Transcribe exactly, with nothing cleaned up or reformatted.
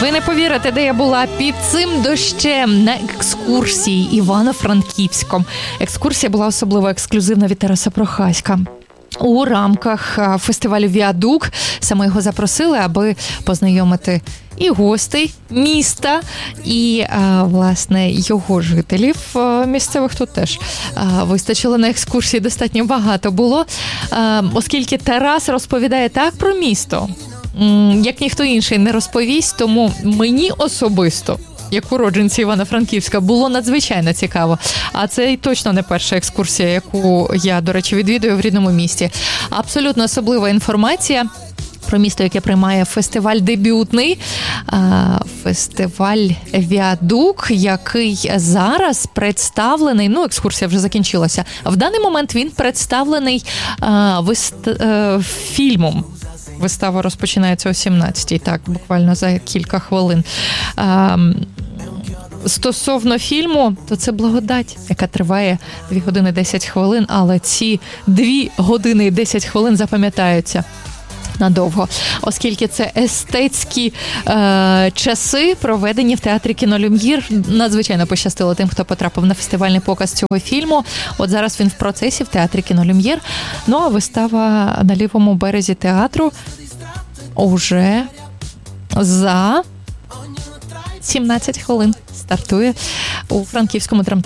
Ви не повірите, де я була під цим дощем на екскурсії Івано-Франківськом. Екскурсія була особливо ексклюзивна від Тараса Прохаська. У рамках фестивалю «Віадук» саме його запросили, аби познайомити і гостей міста, і, власне, його жителів місцевих тут теж вистачило на екскурсії, достатньо багато було, оскільки Тарас розповідає так про місто, як ніхто інший не розповість, тому мені особисто, як уродженці Івано-Франківська, було надзвичайно цікаво. А це і точно не перша екскурсія, яку я, до речі, відвідую в рідному місті. Абсолютно особлива інформація про місто, яке приймає фестиваль дебютний, фестиваль «Віадук», який зараз представлений, ну, екскурсія вже закінчилася, в даний момент він представлений вист... фільмом. Вистава розпочинається о сімнадцятій, так, буквально за кілька хвилин. Стосовно фільму, то це «Благодать», яка триває дві години десять хвилин, але ці дві години і десять хвилин запам'ятаються надовго, оскільки це естетські е, часи, проведені в театрі «Кінолюм'їр». Надзвичайно пощастило тим, хто потрапив на фестивальний показ цього фільму. От зараз він в процесі в театрі «Кінолюм'їр». Ну, а вистава на лівому березі театру уже за сімнадцять хвилин стартує у Франківському драмтеатрі.